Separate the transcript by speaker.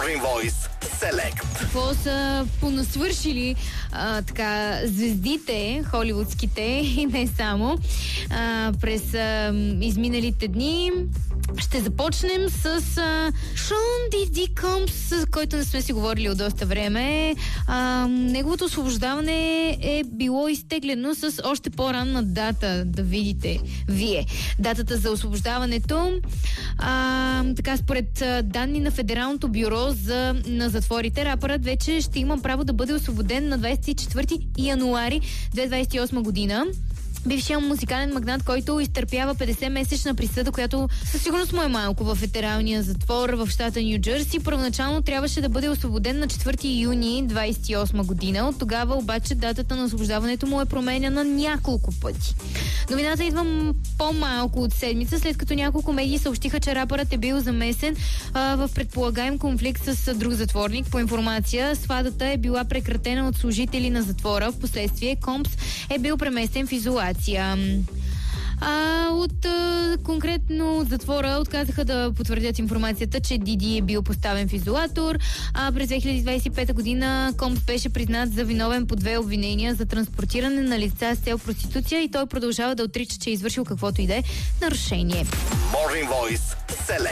Speaker 1: Morning Voice Select.
Speaker 2: Какво са понасвършили така звездите, холивудските и не само през изминалите дни? Ще започнем с Шон Диди Компс, с който не сме си говорили от доста време. Неговото освобождаване е било изтеглено с още по-ранна дата, да видите вие. Датата за освобождаването, така според данни на Федералното бюро на затворите, рапърът вече ще има право да бъде освободен на 24 януари 2028 година. Бившият музикален магнат, който изтърпява 50-месечна присъда, която със сигурност му е малко в федералния затвор в щата Ню Джерси. Първоначално трябваше да бъде освободен на 4 юни 28 година. От тогава обаче датата на освобождаването му е променяна няколко пъти. Новината идва по-малко от седмица, след като няколко медии съобщиха, че рапърът е бил замесен в предполагаем конфликт с друг затворник. По информация, сватбата е била прекратена от служители на затвора. Впоследствие Компс е бил преместен в изолация. От конкретно затвора отказаха да потвърдят информацията, че Диди е бил поставен в изолатор. През 2025 година Компс беше признат за виновен по 2 обвинения за транспортиране на лица с цел проституция и той продължава да отрича, че е извършил каквото и да е нарушение.
Speaker 1: Morning Voice Select.